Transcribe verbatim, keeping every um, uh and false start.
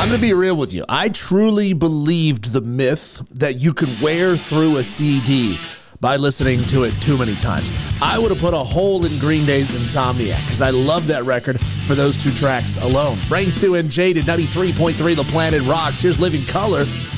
I'm going to be real with you. I truly believed the myth that you could wear through a C D by listening to it too many times. I would have put a hole in Green Day's Insomniac because I love that record for those two tracks alone. Brain Stew and Jaded, ninety-three point three The Planet Rocks. Here's Living Color.